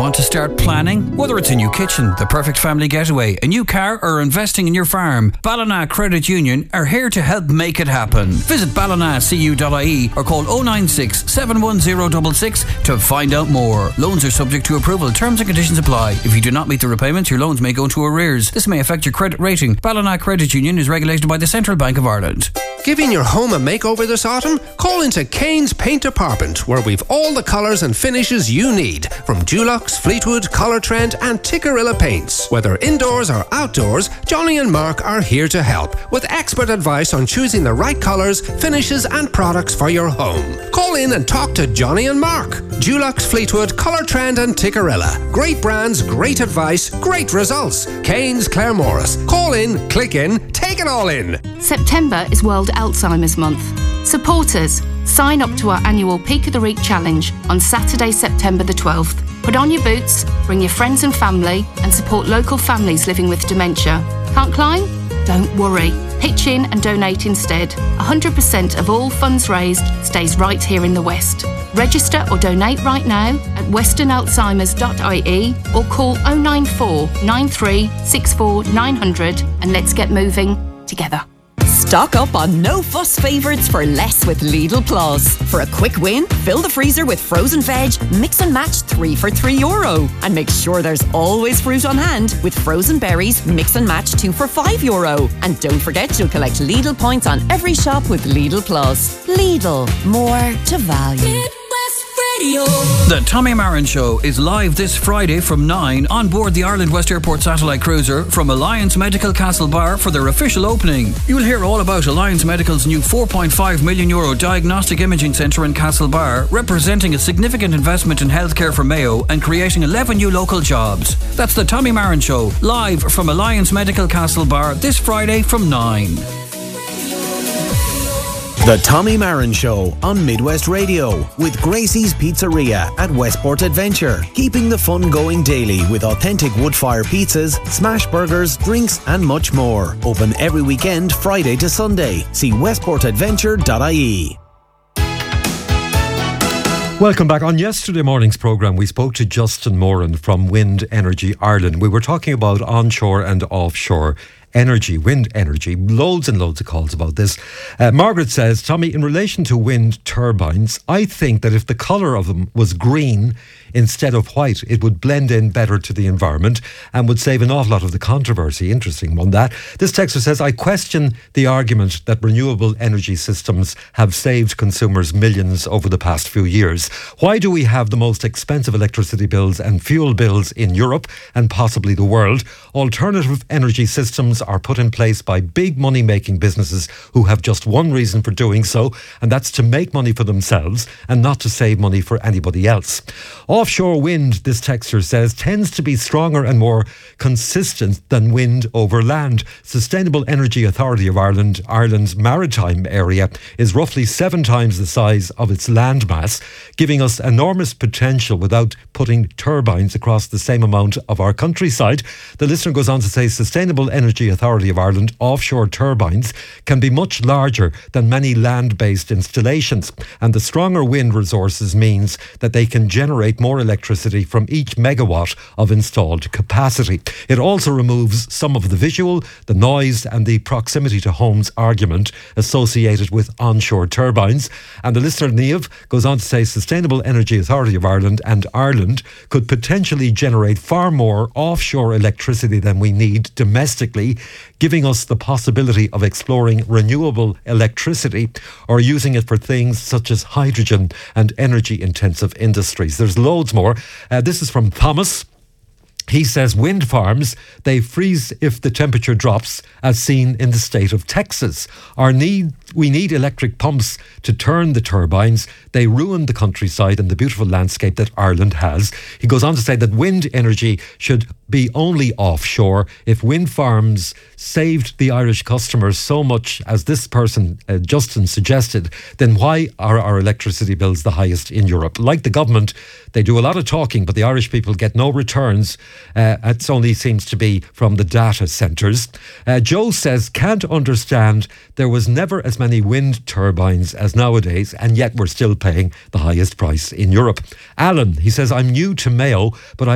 Want to start planning? Whether it's a new kitchen, the perfect family getaway, a new car, or investing in your farm, Ballina Credit Union are here to help make it happen. Visit ballinacu.ie or call 096 710 66 to find out more. Loans are subject to approval. Terms and conditions apply. If you do not meet the repayments, your loans may go into arrears. This may affect your credit rating. Ballina Credit Union is regulated by the Central Bank of Ireland. Giving your home a makeover this autumn? Call into Kane's Paint Department, where we've all the colours and finishes you need, from Dulux, Fleetwood, Colour Trend and Tikkurila paints. Whether indoors or outdoors, Johnny and Mark are here to help, with expert advice on choosing the right colours, finishes and products for your home. Call in and talk to Johnny and Mark. Dulux, Fleetwood, Colour Trend and Tikkurila. Great brands, great advice, great results. Kane's Claremorris. Call in, click in, take it all in. September is World Alzheimer's Month. Supporters, sign up to our annual Peak of the Week challenge on Saturday, September the 12th. Put on your boots, bring your friends and family, and support local families living with dementia. Can't climb? Don't worry. Pitch in and donate instead. 100% of all funds raised stays right here in the West. Register or donate right now at westernalzheimers.ie or call 094 93 64 900 and let's get moving together. Stock up on no-fuss favourites for less with Lidl Plus. For a quick win, fill the freezer with frozen veg, mix and match 3 for €3. And make sure there's always fruit on hand with frozen berries, mix and match 2 for €5. And don't forget you'll collect Lidl points on every shop with Lidl Plus. Lidl, more to value. The Tommy Marin Show is live this Friday from 9 on board the Ireland West Airport satellite cruiser from Alliance Medical Castlebar for their official opening. You'll hear all about Alliance Medical's new €4.5 million diagnostic imaging centre in Castlebar, representing a significant investment in healthcare for Mayo and creating 11 new local jobs. That's the Tommy Marin Show, live from Alliance Medical Castlebar this Friday from 9. The Tommy Marin Show on Midwest Radio with Gracie's Pizzeria at Westport Adventure. Keeping the fun going daily with authentic wood-fire pizzas, smash burgers, drinks and much more. Open every weekend, Friday to Sunday. See westportadventure.ie. Welcome back. On yesterday morning's programme, we spoke to Justin Moran from Wind Energy Ireland. We were talking about onshore and offshore energy, wind energy. Loads and loads of calls about this. Margaret says, Tommy, in relation to wind turbines, I think that if the colour of them was green instead of white, it would blend in better to the environment and would save an awful lot of the controversy. Interesting one, that. This texter says, I question the argument that renewable energy systems have saved consumers millions over the past few years. Why do we have the most expensive electricity bills and fuel bills in Europe and possibly the world? Alternative energy systems are put in place by big money-making businesses who have just one reason for doing so, and that's to make money for themselves and not to save money for anybody else. Offshore wind, this texter says, tends to be stronger and more consistent than wind over land. Sustainable Energy Authority of Ireland, Ireland's maritime area, is roughly 7 times the size of its land mass, giving us enormous potential without putting turbines across the same amount of our countryside. The listener goes on to say, Sustainable Energy Authority of Ireland offshore turbines can be much larger than many land-based installations, and the stronger wind resources means that they can generate more electricity from each megawatt of installed capacity. It also removes some of the visual, the noise and the proximity to homes argument associated with onshore turbines. And the listener, Niamh, goes on to say Sustainable Energy Authority of Ireland and Ireland could potentially generate far more offshore electricity than we need domestically, giving us the possibility of exploring renewable electricity or using it for things such as hydrogen and energy-intensive industries. There's loads more. This is from Thomas. He says wind farms, they freeze if the temperature drops, as seen in the state of Texas. We need electric pumps to turn the turbines. They ruin the countryside and the beautiful landscape that Ireland has. He goes on to say that wind energy should be only offshore. If wind farms saved the Irish customers so much as this person, Justin, suggested, then why are our electricity bills the highest in Europe? Like the government, they do a lot of talking, but the Irish people get no returns. It only seems to be from the data centres. Joe says, can't understand there was never as many wind turbines as nowadays, and yet we're still paying the highest price in Europe. Alan, he says, I'm new to Mayo, but